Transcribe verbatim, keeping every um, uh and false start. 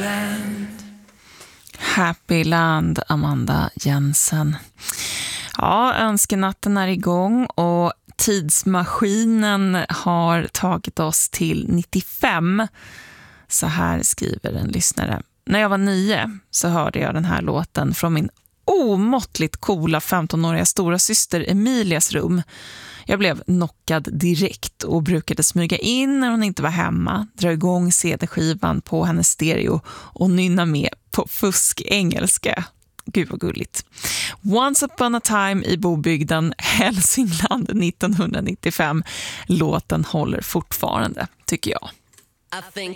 Land. Happy Land, Amanda Jensen. Ja, önskenatten är igång och tidsmaskinen har tagit oss till nittiofem. Så här skriver en lyssnare. När jag var nio så hörde jag den här låten från min omåttligt coola femtonåriga stora syster Emilias rum. Jag blev knockad direkt och brukade smyga in när hon inte var hemma, dra igång C D-skivan på hennes stereo och nynna med på fusk-engelska. Gud vad gulligt. Once upon a time i Bobygden, Hälsingland nittonhundranittiofem. Låten håller fortfarande, tycker jag. I think